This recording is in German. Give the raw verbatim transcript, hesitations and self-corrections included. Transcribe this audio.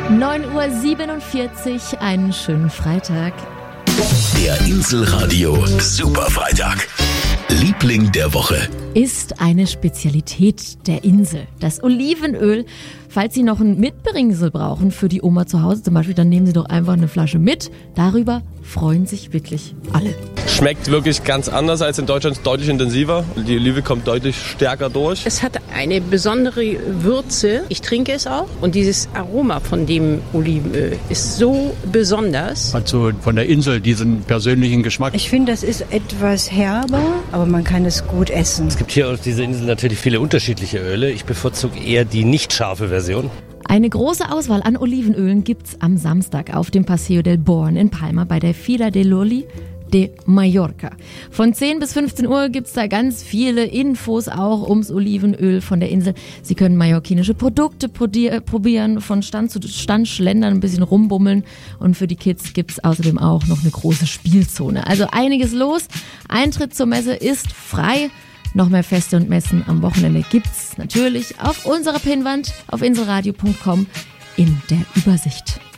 neun Uhr siebenundvierzig, einen schönen Freitag. Der Inselradio Superfreitag. Liebling der Woche. Ist eine Spezialität der Insel. Das Olivenöl. Falls Sie noch ein Mitbringsel brauchen für die Oma zu Hause zum Beispiel, dann nehmen Sie doch einfach eine Flasche mit. Darüber freuen sich wirklich alle. Schmeckt wirklich ganz anders als in Deutschland, deutlich intensiver. Die Olive kommt deutlich stärker durch. Es hat eine besondere Würze. Ich trinke es auch. Und dieses Aroma von dem Olivenöl ist so besonders. Hat so von der Insel diesen persönlichen Geschmack. Ich finde, das ist etwas herber, aber man kann es gut essen. Es gibt hier auf dieser Insel natürlich viele unterschiedliche Öle. Ich bevorzuge eher die nicht scharfe Version. Eine große Auswahl an Olivenölen gibt's am Samstag auf dem Paseo del Born in Palma bei der Fira de Loli de Mallorca. Von zehn bis fünfzehn Uhr gibt's da ganz viele Infos auch ums Olivenöl von der Insel. Sie können mallorquinische Produkte probieren, von Stand zu Stand schlendern, ein bisschen rumbummeln. Und für die Kids gibt's außerdem auch noch eine große Spielzone. Also einiges los. Eintritt zur Messe ist frei. Noch mehr Feste und Messen am Wochenende gibt's natürlich auf unserer Pinnwand auf inselradio punkt com in der Übersicht.